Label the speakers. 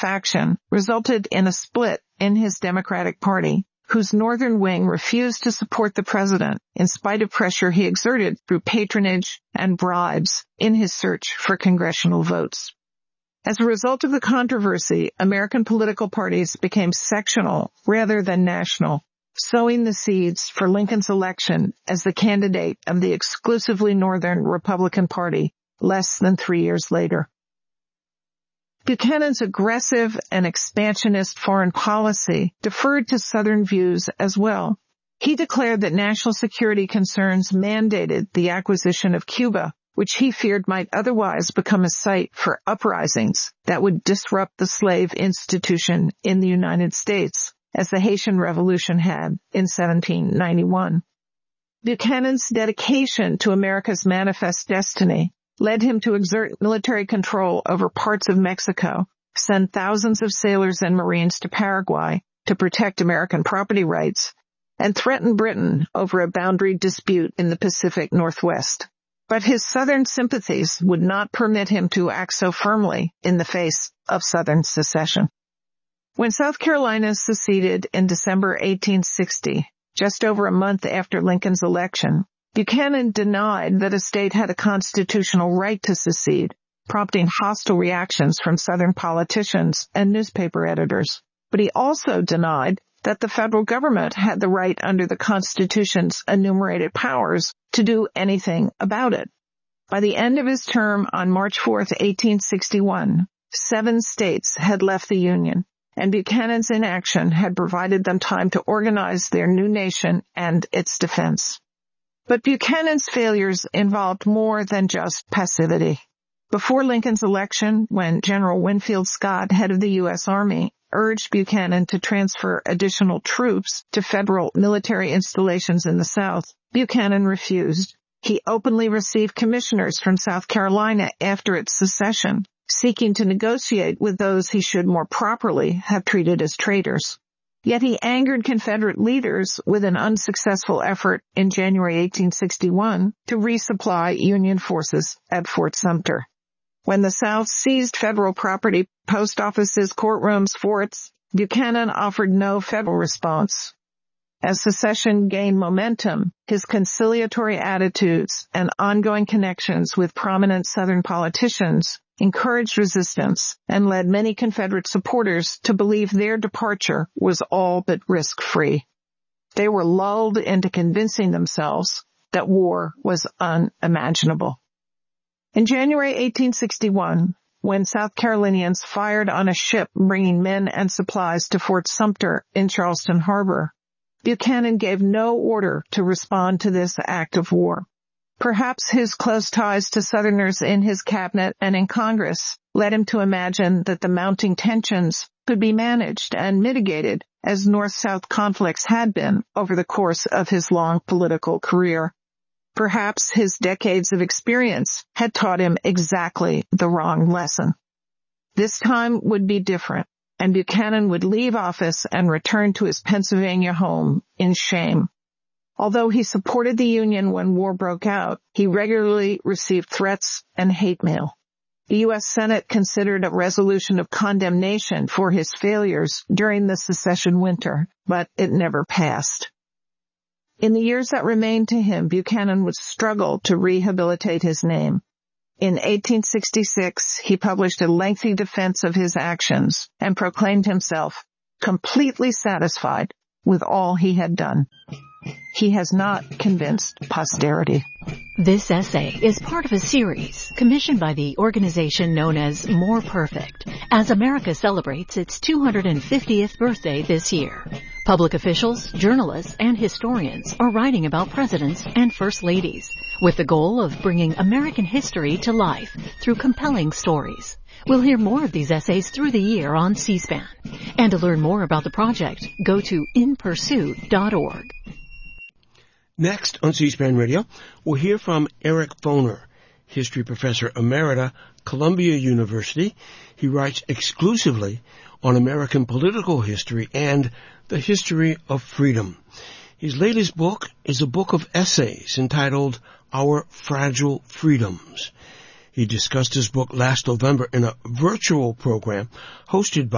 Speaker 1: faction resulted in a split in his Democratic Party, whose northern wing refused to support the president in spite of pressure he exerted through patronage and bribes in his search for congressional votes. As a result of the controversy, American political parties became sectional rather than national, sowing the seeds for Lincoln's election as the candidate of the exclusively Northern Republican Party less than 3 years later. Buchanan's aggressive and expansionist foreign policy deferred to Southern views as well. He declared that national security concerns mandated the acquisition of Cuba, which he feared might otherwise become a site for uprisings that would disrupt the slave institution in the United States, as the Haitian Revolution had in 1791. Buchanan's dedication to America's manifest destiny led him to exert military control over parts of Mexico, send thousands of sailors and Marines to Paraguay to protect American property rights, and threaten Britain over a boundary dispute in the Pacific Northwest. But his Southern sympathies would not permit him to act so firmly in the face of Southern secession. When South Carolina seceded in December 1860, just over a month after Lincoln's election, Buchanan denied that a state had a constitutional right to secede, prompting hostile reactions from Southern politicians and newspaper editors. But he also denied that the federal government had the right under the Constitution's enumerated powers to do anything about it. By the end of his term on March 4, 1861, 7 states had left the Union, and Buchanan's inaction had provided them time to organize their new nation and its defense. But Buchanan's failures involved more than just passivity. Before Lincoln's election, when General Winfield Scott, head of the U.S. Army, urged Buchanan to transfer additional troops to federal military installations in the South, Buchanan refused. He openly received commissioners from South Carolina after its secession, seeking to negotiate with those he should more properly have treated as traitors. Yet he angered Confederate leaders with an unsuccessful effort in January 1861 to resupply Union forces at Fort Sumter. When the South seized federal property, post offices, courtrooms, forts, Buchanan offered no federal response. As secession gained momentum, his conciliatory attitudes and ongoing connections with prominent Southern politicians encouraged resistance and led many Confederate supporters to believe their departure was all but risk-free. They were lulled into convincing themselves that war was unimaginable. In January 1861, when South Carolinians fired on a ship bringing men and supplies to Fort Sumter in Charleston Harbor, Buchanan gave no order to respond to this act of war. Perhaps his close ties to Southerners in his cabinet and in Congress led him to imagine that the mounting tensions could be managed and mitigated as North-South conflicts had been over the course of his long political career. Perhaps his decades of experience had taught him exactly the wrong lesson. This time would be different, and Buchanan would leave office and return to his Pennsylvania home in shame. Although he supported the Union when war broke out, he regularly received threats and hate mail. The U.S. Senate considered a resolution of condemnation for his failures during the secession winter, but it never passed. In the years that remained to him, Buchanan would struggle to rehabilitate his name. In 1866, he published a lengthy defense of his actions and proclaimed himself completely satisfied with all he had done. He has not convinced posterity.
Speaker 2: This essay is part of a series commissioned by the organization known as More Perfect, as America celebrates its 250th birthday this year. Public officials, journalists, and historians are writing about presidents and first ladies, with the goal of bringing American history to life through compelling stories. We'll hear more of these essays through the year on C-SPAN. And to learn more about the project, go to inpursuit.org.
Speaker 3: Next on C-SPAN Radio, we'll hear from Eric Foner, History Professor Emerita, Columbia University. He writes exclusively on American political history and the history of freedom. His latest book is a book of essays entitled Our Fragile Freedoms. He discussed his book last November in a virtual program hosted by